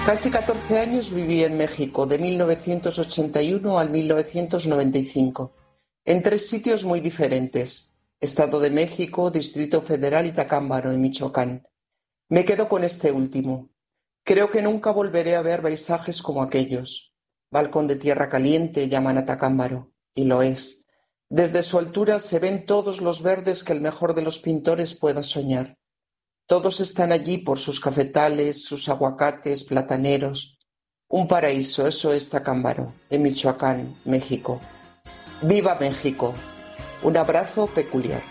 Casi 14 años viví en México, de 1981 al 1995, en 3 sitios muy diferentes: Estado de México, Distrito Federal y Tacámbaro, en Michoacán. Me quedo con este último. Creo que nunca volveré a ver paisajes como aquellos. Balcón de tierra caliente llaman a Tacámbaro, y lo es. Desde su altura se ven todos los verdes que el mejor de los pintores pueda soñar. Todos están allí por sus cafetales, sus aguacates, plataneros. Un paraíso, eso es Tacámbaro, en Michoacán, México. ¡Viva México! Un abrazo peculiar.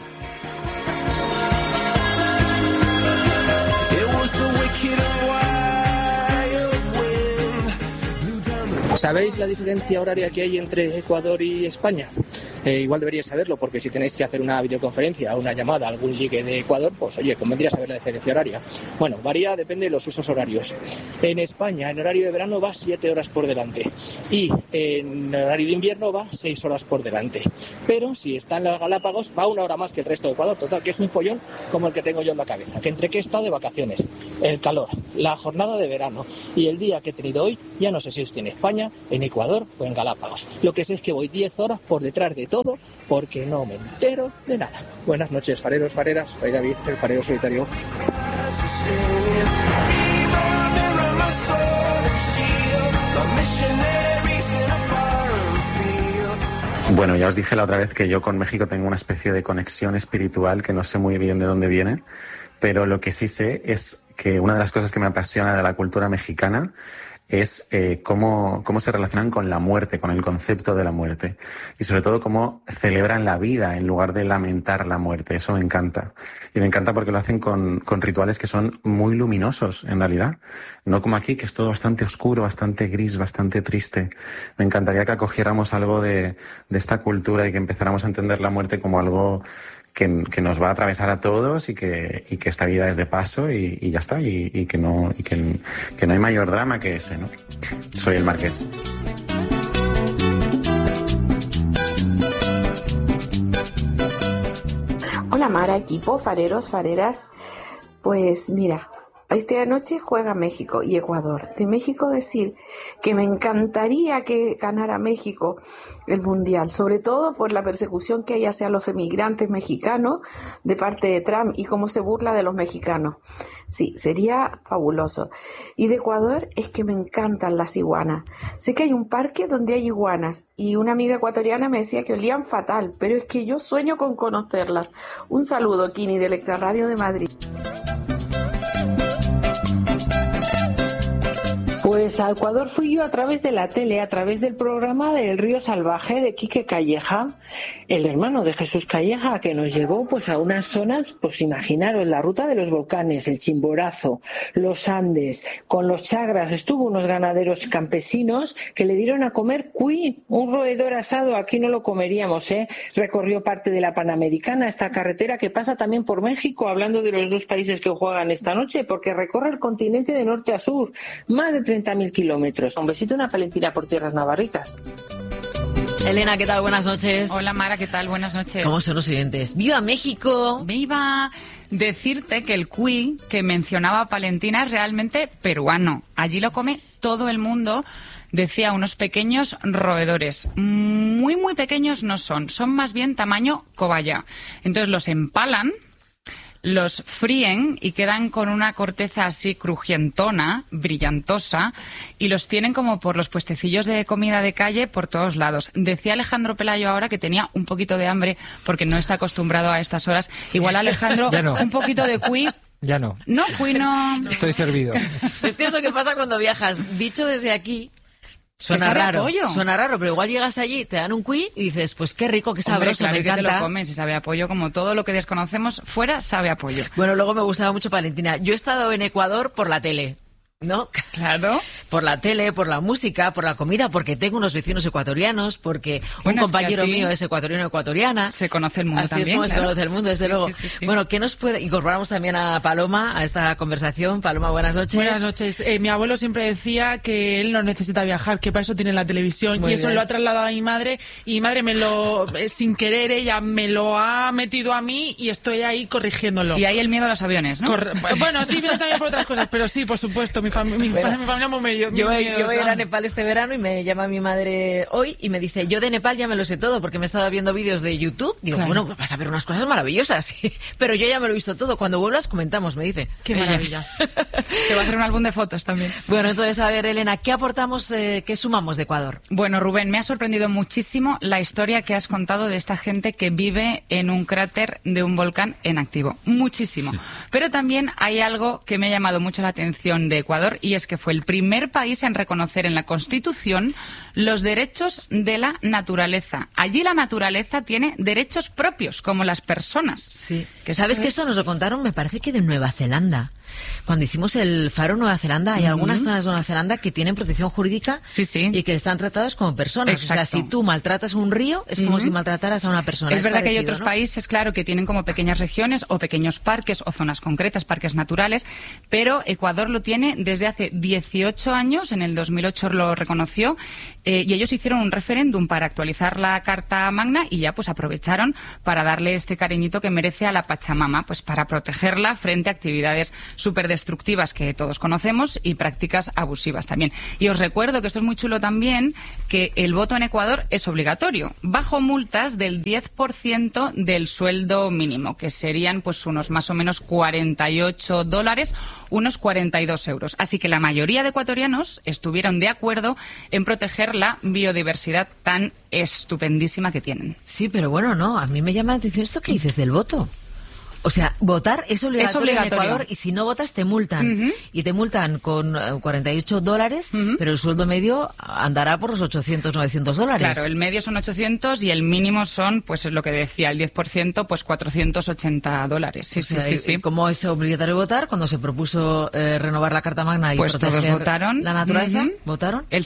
¿Sabéis la diferencia horaria que hay entre Ecuador y España? Igual deberíais saberlo, porque si tenéis que hacer una videoconferencia o una llamada a algún ligue de Ecuador, pues oye, convendría saber la diferencia horaria. Bueno, varía, depende de los usos horarios. En España, en horario de verano va 7 horas por delante y en horario de invierno va 6 horas por delante. Pero si está en las Galápagos va 1 hora más que el resto de Ecuador. Total, que es un follón como el que tengo yo en la cabeza. Que entre que he estado de vacaciones, el calor, la jornada de verano y el día que he tenido hoy, ya no sé si estoy en España, en Ecuador o en Galápagos. Lo que sé es que voy 10 horas por detrás de todo porque no me entero de nada. Buenas noches, fareros, fareras. Soy David, el farero solitario. Bueno, ya os dije la otra vez que yo con México tengo una especie de conexión espiritual que no sé muy bien de dónde viene, pero lo que sí sé es que una de las cosas que me apasiona de la cultura mexicana es cómo se relacionan con la muerte, con el concepto de la muerte. Y sobre todo cómo celebran la vida en lugar de lamentar la muerte. Eso me encanta. Y me encanta porque lo hacen con rituales que son muy luminosos, en realidad. No como aquí, que es todo bastante oscuro, bastante gris, bastante triste. Me encantaría que acogiéramos algo de esta cultura y que empezáramos a entender la muerte como algo que nos va a atravesar a todos y que esta vida es de paso y ya está, y que no hay mayor drama que ese, ¿no? Soy el Marqués. Hola Mara, equipo, fareros, fareras. Pues mira, esta noche juega México y Ecuador. De México decir que me encantaría que ganara México el Mundial, sobre todo por la persecución que hay hacia los emigrantes mexicanos de parte de Trump y cómo se burla de los mexicanos. Sí, sería fabuloso. Y de Ecuador es que me encantan las iguanas. Sé que hay un parque donde hay iguanas y una amiga ecuatoriana me decía que olían fatal, pero es que yo sueño con conocerlas. Un saludo, Kini, de Electra Radio de Madrid. Pues a Ecuador fui yo a través de la tele, a través del programa del Río Salvaje de Quique Calleja, el hermano de Jesús Calleja, que nos llevó pues a unas zonas, pues imaginaros, la ruta de los volcanes, el Chimborazo, los Andes, con los Chagras. Estuvo unos ganaderos campesinos que le dieron a comer cuy, un roedor asado. Aquí no lo comeríamos, ¿eh? Recorrió parte de la Panamericana, esta carretera que pasa también por México, hablando de los dos países que juegan esta noche, porque recorre el continente de norte a sur, más de 30.000 kilómetros. Un besito, una palentina por tierras navarritas. Elena, ¿qué tal? Buenas noches. Hola Mara, ¿qué tal? Buenas noches. ¿Cómo son los oyentes? ¡Viva México! ¡Viva! Decirte que el cuy que mencionaba Palentina es realmente peruano. Allí lo come todo el mundo. Decía unos pequeños roedores. Muy, muy pequeños no son. Son más bien tamaño cobaya. Entonces los empalan, los fríen y quedan con una corteza así crujientona, brillantosa, y los tienen como por los puestecillos de comida de calle por todos lados. Decía Alejandro Pelayo ahora que tenía un poquito de hambre porque no está acostumbrado a estas horas. Igual Alejandro, Ya no. Un poquito de cuy. Ya no. No, cuy no. Estoy servido. Esto es lo que pasa cuando viajas. Dicho desde aquí, suena sabe a raro, pollo. suena raro, pero igual llegas allí, te dan un cuy y dices, pues qué rico, qué Hombre, sabroso, claro, me que te encanta. lo comes y sabe a pollo, como todo lo que desconocemos fuera sabe a pollo. Bueno, luego me gustaba mucho Valentina. Yo he estado en Ecuador por la tele, ¿no? Claro. por la tele, por la música, por la comida, porque tengo unos vecinos ecuatorianos, porque un compañero mío es ecuatoriana. Se conoce el mundo así también. Es como se conoce el mundo, desde luego. Sí. Bueno, ¿qué nos puede...? Incorporamos también a Paloma a esta conversación. Paloma, buenas noches. Buenas noches. Mi abuelo siempre decía que él no necesita viajar, que para eso tiene la televisión. Muy y eso bien. lo ha trasladado a mi madre. Y mi madre sin querer, ella me lo ha metido a mí y estoy ahí corrigiéndolo. Y ahí el miedo a los aviones, ¿no? Bueno, sí, viene también por otras cosas, pero sí, por supuesto, mi familia muy medio. Yo voy a ir a Nepal este verano y me llama mi madre hoy y me dice, yo de Nepal ya me lo sé todo porque me he estado viendo vídeos de YouTube. Digo, bueno, pues vas a ver unas cosas maravillosas. Pero yo ya me lo he visto todo. Cuando vuelvas comentamos, me dice. Qué maravilla. Te va a hacer un álbum de fotos también. Bueno, entonces, a ver, Elena, ¿qué aportamos, qué sumamos de Ecuador? Bueno, Rubén, me ha sorprendido muchísimo la historia que has contado de esta gente que vive en un cráter de un volcán en activo. Muchísimo. Pero también hay algo que me ha llamado mucho la atención de Ecuador y es que fue el primer país en reconocer en la Constitución los derechos de la naturaleza. Allí la naturaleza tiene derechos propios, como las personas. Sí. ¿Sabes que esto nos lo contaron, me parece que de Nueva Zelanda? Cuando hicimos el Faro Nueva Zelanda, hay algunas zonas de Nueva Zelanda que tienen protección jurídica y que están tratadas como personas. Exacto. O sea, si tú maltratas un río, es como si maltrataras a una persona. Es verdad parecido, que hay otros países, claro, que tienen como pequeñas regiones o pequeños parques o zonas concretas, parques naturales, pero Ecuador lo tiene desde hace 18 años, en el 2008 lo reconoció, y ellos hicieron un referéndum para actualizar la Carta Magna y ya pues aprovecharon para darle este cariñito que merece a la Pachamama, pues para protegerla frente a actividades súper destructivas que todos conocemos y prácticas abusivas también. Y os recuerdo que esto es muy chulo también, que el voto en Ecuador es obligatorio, bajo multas del 10% del sueldo mínimo, que serían pues unos más o menos $48, unos 42 euros. Así que la mayoría de ecuatorianos estuvieron de acuerdo en proteger la biodiversidad tan estupendísima que tienen. Sí, pero bueno, no, a mí me llama la atención esto que dices del voto. O sea, votar es obligatorio en Ecuador y si no votas te multan. Y te multan con $48, pero el sueldo medio andará por los $800, $900. Claro, el medio son 800 y el mínimo son, pues es lo que decía, el 10%, pues $480. Sí, o sea, sí. ¿Cómo es obligatorio votar? Cuando se propuso renovar la Carta Magna y pues proteger todos votaron. La naturaleza, ¿votaron? El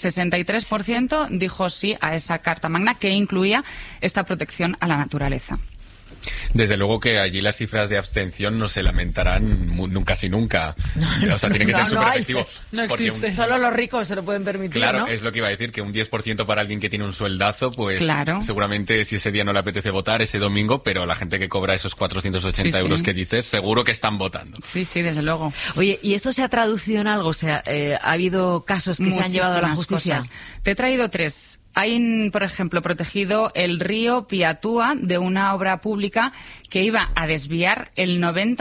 63% dijo sí a esa Carta Magna que incluía esta protección a la naturaleza. Desde luego que allí las cifras de abstención no se lamentarán casi nunca. O sea, tiene que ser súper efectivo. No existe. Solo los ricos se lo pueden permitir, claro, ¿no? es lo que iba a decir, que un 10% para alguien que tiene un sueldazo, pues seguramente si ese día no le apetece votar, ese domingo, pero la gente que cobra esos 480 euros que dices, seguro que están votando. Sí, desde luego. Oye, ¿y esto se ha traducido en algo? O sea, ¿ha habido casos que se han llevado a la justicia? Cosas. Te he traído 3. Hay, por ejemplo, protegido el río Piatúa de una obra pública que iba a desviar el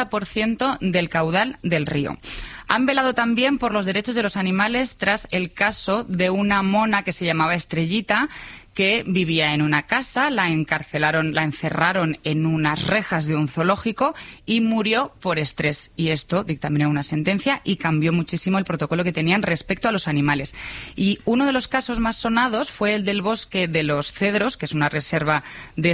90% del caudal del río. Han velado también por los derechos de los animales tras el caso de una mona que se llamaba Estrellita, que vivía en una casa, la encerraron en unas rejas de un zoológico y murió por estrés. Y esto dictaminó una sentencia y cambió muchísimo el protocolo que tenían respecto a los animales. Y uno de los casos más sonados fue el del bosque de los Cedros, que es una reserva de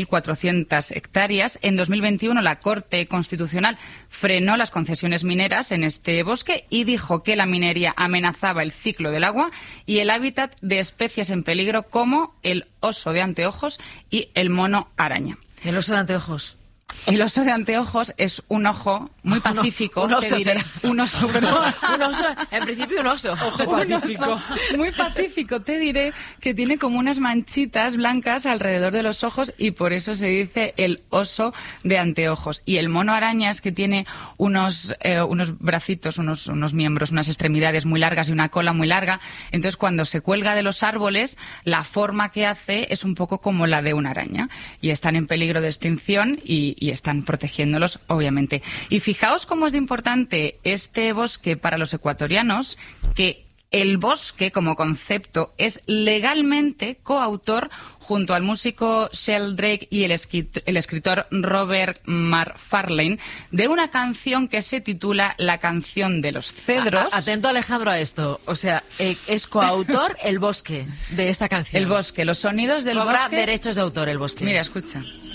6.400 hectáreas. En 2021 la Corte Constitucional frenó las concesiones mineras en este bosque y dijo que la minería amenazaba el ciclo del agua y el hábitat de especies en peligro como el oso de anteojos y el mono araña. ¿El oso de anteojos? El oso de anteojos es un ojo muy pacífico. Un oso será. Un oso, perdón. Un oso, en principio un oso. Ojo pacífico. Muy pacífico, te diré que tiene como unas manchitas blancas alrededor de los ojos y por eso se dice el oso de anteojos. Y el mono araña es que tiene unos bracitos, unos miembros, unas extremidades muy largas y una cola muy larga. Entonces cuando se cuelga de los árboles, la forma que hace es un poco como la de una araña. Y están en peligro de extinción y están protegiéndolos, obviamente. Y fijaos cómo es de importante este bosque para los ecuatorianos, que el bosque como concepto es legalmente coautor junto al músico Sheldrake y el escritor Robert McFarlane de una canción que se titula La canción de los cedros. Atento, Alejandro, a esto. O sea, es coautor el bosque de esta canción. El bosque, los sonidos del bosque. Cobra derechos de autor el bosque. Mira, escucha.